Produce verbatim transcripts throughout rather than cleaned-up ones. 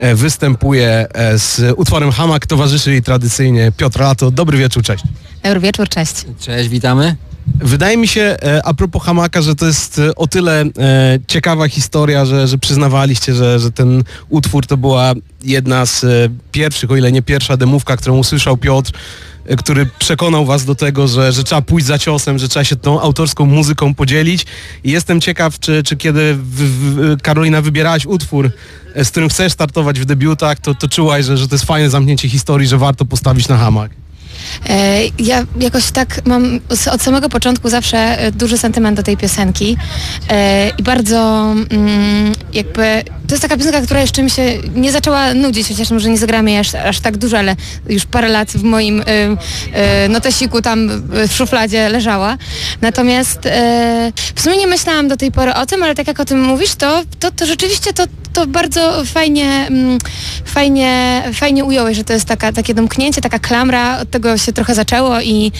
występuje z utworem Hamak, towarzyszy jej tradycyjnie Piotr Lato. Dobry wieczór, cześć. Dobry wieczór, cześć. Cześć, witamy. Wydaje mi się, a propos Hamaka, że to jest o tyle ciekawa historia, że, że przyznawaliście, że, że ten utwór to była jedna z pierwszych, o ile nie pierwsza demówka, którą usłyszał Piotr, który przekonał was do tego, że, że trzeba pójść za ciosem, że trzeba się tą autorską muzyką podzielić. I jestem ciekaw, czy, czy kiedy w, w, Karolina, wybierałaś utwór, z którym chcesz startować w debiutach, to, to czułaś, że, że to jest fajne zamknięcie historii, że warto postawić na Hamak. Ja jakoś tak mam od samego początku zawsze duży sentyment do tej piosenki i bardzo jakby to jest taka piosenka, która jeszcze mi się nie zaczęła nudzić, chociaż może nie zagramy aż, aż tak dużo, ale już parę lat w moim notesiku tam w szufladzie leżała. Natomiast w sumie nie myślałam do tej pory o tym, ale tak jak o tym mówisz, to, to, to rzeczywiście to, to bardzo fajnie, fajnie, fajnie ująłeś, że to jest taka, takie domknięcie, taka klamra, od tego się trochę zaczęło i,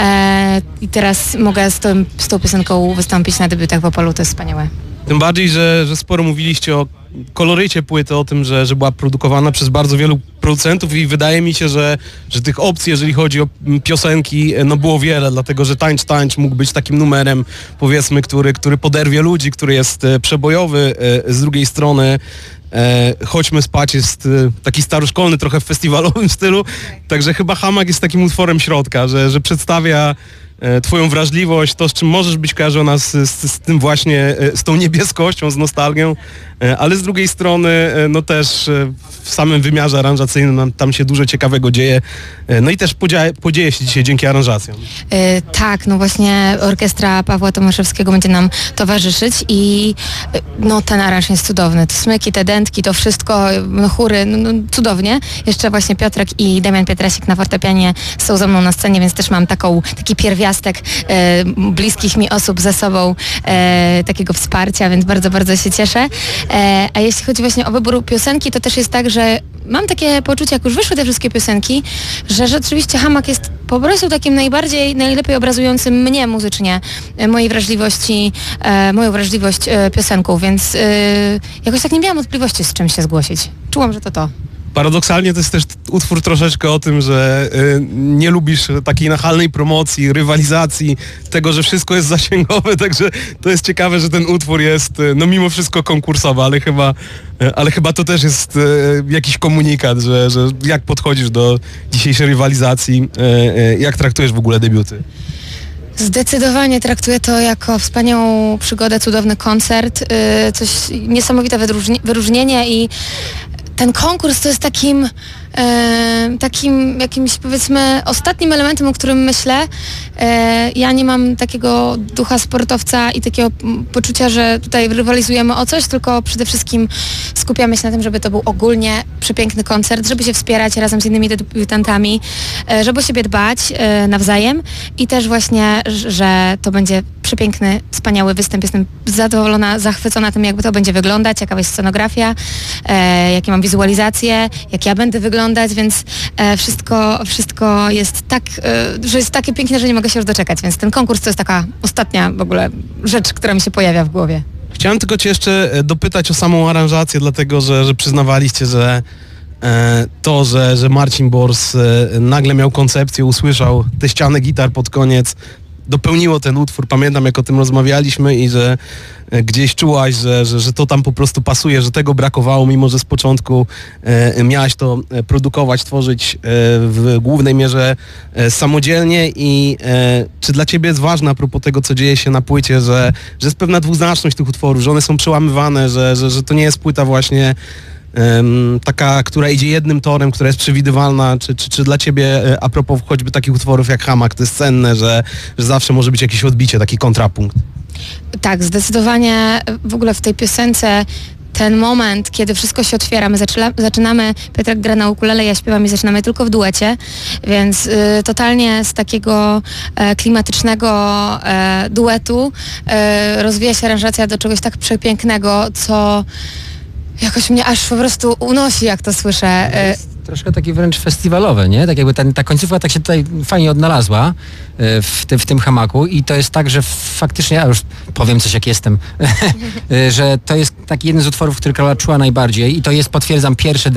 e, i teraz mogę z, tą, z tą piosenką wystąpić na debiutach w Opolu, to jest wspaniałe. Tym bardziej, że, że sporo mówiliście o kolorycie płyty, o tym, że, że była produkowana przez bardzo wielu producentów i wydaje mi się, że, że tych opcji, jeżeli chodzi o piosenki, no było wiele, dlatego że Tańcz, Tańcz mógł być takim numerem, powiedzmy, który, który poderwie ludzi, który jest przebojowy. Z drugiej strony E, Chodźmy spać jest e, taki staroszkolny, trochę w festiwalowym stylu, także chyba Hamak jest takim utworem środka, że, że przedstawia e, twoją wrażliwość, to z czym możesz być kojarzona z, z, z tym właśnie, e, z tą niebieskością, z nostalgią, e, ale z drugiej strony e, no też e, w samym wymiarze aranżacyjnym nam, tam się dużo ciekawego dzieje, e, no i też podzieje, podzieje się dzisiaj dzięki aranżacjom. E, tak, no właśnie orkiestra Pawła Tomaszewskiego będzie nam towarzyszyć i e, no ten aranż jest cudowny, te smyki, te dętki, to wszystko, no chóry, no, no cudownie. Jeszcze właśnie Piotrek i Damian Pietrasik na fortepianie są ze mną na scenie, więc też mam taką, taki pierwiastek e, bliskich mi osób ze sobą, e, takiego wsparcia, więc bardzo, bardzo się cieszę. E, a jeśli chodzi właśnie o wybór piosenki, to też jest tak, że mam takie poczucie, jak już wyszły te wszystkie piosenki, że rzeczywiście Hamak jest po prostu takim najbardziej, najlepiej obrazującym mnie muzycznie, mojej wrażliwości, e, moją wrażliwość e, piosenką, więc e, jakoś tak nie miałam wątpliwości, z czym się zgłosić. Czułam, że to to. Paradoksalnie to jest też utwór troszeczkę o tym, że y, nie lubisz takiej nachalnej promocji, rywalizacji, tego, że wszystko jest zasięgowe, także to jest ciekawe, że ten utwór jest y, no mimo wszystko konkursowy, ale chyba, y, ale chyba to też jest y, jakiś komunikat, że, że jak podchodzisz do dzisiejszej rywalizacji, y, y, jak traktujesz w ogóle debiuty? Zdecydowanie traktuję to jako wspaniałą przygodę, cudowny koncert, y, coś niesamowite wyróżni- wyróżnienie i ten konkurs to jest takim, e, takim jakimś powiedzmy ostatnim elementem, o którym myślę. E, ja nie mam takiego ducha sportowca i takiego poczucia, że tutaj rywalizujemy o coś, tylko przede wszystkim skupiamy się na tym, żeby to był ogólnie przepiękny koncert, żeby się wspierać razem z innymi debiutantami, e, żeby o siebie dbać e, nawzajem i też właśnie, że to będzie przepiękny, wspaniały występ. Jestem zadowolona, zachwycona tym, jakby to będzie wyglądać, jaka jest scenografia, e, jakie mam wizualizacje, jak ja będę wyglądać, więc e, wszystko, wszystko jest tak, e, że jest takie piękne, że nie mogę się już doczekać, więc ten konkurs to jest taka ostatnia w ogóle rzecz, która mi się pojawia w głowie. Chciałem tylko cię jeszcze dopytać o samą aranżację, dlatego że, że przyznawaliście, że e, to, że, że Marcin Bors e, nagle miał koncepcję, usłyszał te ściany gitar pod koniec, dopełniło ten utwór. Pamiętam, jak o tym rozmawialiśmy i że e, gdzieś czułaś, że, że, że to tam po prostu pasuje, że tego brakowało, mimo że z początku e, miałaś to e, produkować, tworzyć e, w głównej mierze e, samodzielnie i e, czy dla ciebie jest ważne a propos tego, co dzieje się na płycie, że, że jest pewna dwuznaczność tych utworów, że one są przełamywane, że, że, że to nie jest płyta właśnie Um, taka, która idzie jednym torem, która jest przewidywalna, czy, czy, czy dla ciebie a propos choćby takich utworów jak Hamak, to jest cenne, że, że zawsze może być jakieś odbicie, taki kontrapunkt? Tak, zdecydowanie w ogóle w tej piosence ten moment, kiedy wszystko się otwiera, my zaczyna, zaczynamy, Piotrek gra na ukulele, ja śpiewam i zaczynamy tylko w duecie, więc y, totalnie z takiego e, klimatycznego e, duetu e, rozwija się aranżacja do czegoś tak przepięknego, co jakoś mnie aż po prostu unosi, jak to słyszę. Y, Troszkę takie wręcz festiwalowe, nie? Tak jakby ten, ta końcówka tak się tutaj fajnie odnalazła y, w, ty, w tym hamaku i to jest tak, że faktycznie, ja już powiem coś jak jestem, y, że to jest taki jeden z utworów, który Karola czuła najbardziej i to jest, potwierdzam, pierwsze